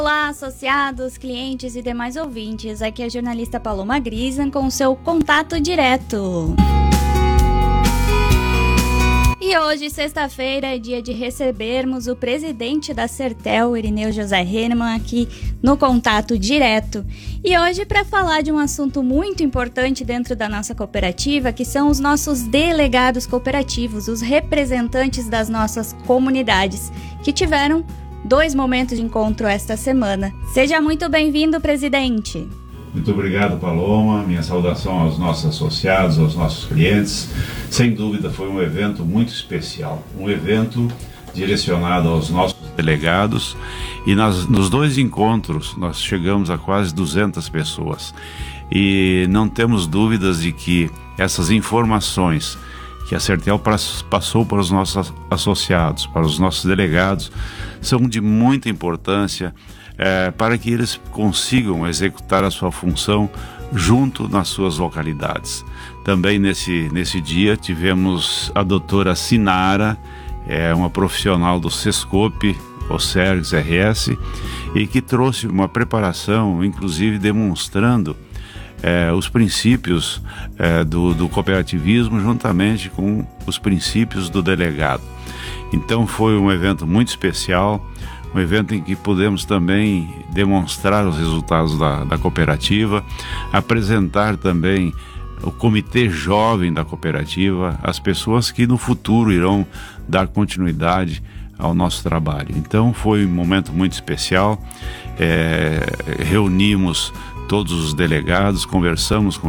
Olá, associados, clientes e demais ouvintes. Aqui é a jornalista Paloma Grisan com o seu contato direto. E hoje, sexta-feira, é dia de recebermos o presidente da Sertel, Irineu José Hennemann, aqui no Contato Direto. E hoje para falar de um assunto muito importante dentro da nossa cooperativa, que são os nossos delegados cooperativos, os representantes das nossas comunidades, que tiveram 2 momentos de encontro esta semana. Seja muito bem-vindo, presidente. Muito obrigado, Paloma. Minha saudação aos nossos associados, aos nossos clientes. Sem dúvida, foi um evento muito especial. Um evento direcionado aos nossos delegados. E nos 2 encontros, nós chegamos a quase 200 pessoas. E não temos dúvidas de que essas informações que a Sertel passou para os nossos associados, para os nossos delegados, são de muita importância para que eles consigam executar a sua função junto nas suas localidades. Também nesse dia tivemos a doutora Sinara, uma profissional do Sescope, o Sergs RS, e que trouxe uma preparação, inclusive demonstrando os princípios do cooperativismo juntamente com os princípios do delegado. Então foi um evento muito especial, um evento em que pudemos também demonstrar os resultados da cooperativa, apresentar também o comitê jovem da cooperativa, as pessoas que no futuro irão dar continuidade ao nosso trabalho. Então foi um momento muito especial, reunimos todos os delegados, conversamos com